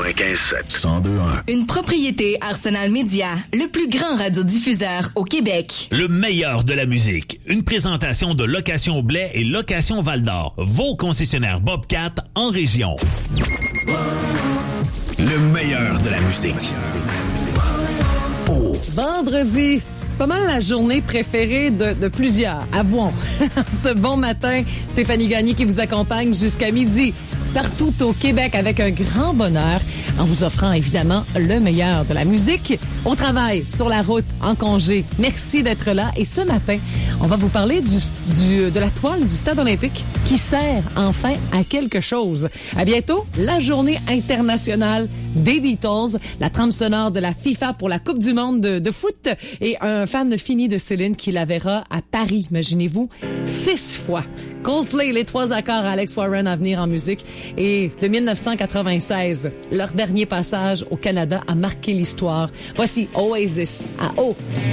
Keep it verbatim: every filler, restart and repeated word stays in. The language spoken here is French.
quatre-vingt-quinze sept. cent deux un. Une propriété Arsenal Média, le plus grand radiodiffuseur au Québec. Le meilleur de la musique. Une présentation de Location Blais et Location Val-d'Or. Vos concessionnaires Bobcat en région. Le meilleur de la musique. Oh. Vendredi. Pas mal la journée préférée de, de plusieurs. Avouons. Ce bon matin, Stéphanie Gagné qui vous accompagne jusqu'à midi. Partout au Québec avec un grand bonheur en vous offrant évidemment le meilleur de la musique au travail, sur la route, en congé. Merci d'être là. Et ce matin, on va vous parler du, du, de la toile du Stade olympique qui sert enfin à quelque chose. À bientôt, la journée internationale des Beatles, la trame sonore de la FIFA pour la Coupe du monde de, de foot et un fan fini de Céline qui la verra à Paris, imaginez-vous, six fois. Coldplay, les trois accords à Alex Warren à venir en musique. Et de dix-neuf cent quatre-vingt-seize, leur dernier passage au Canada a marqué l'histoire. Voici Oasis à O.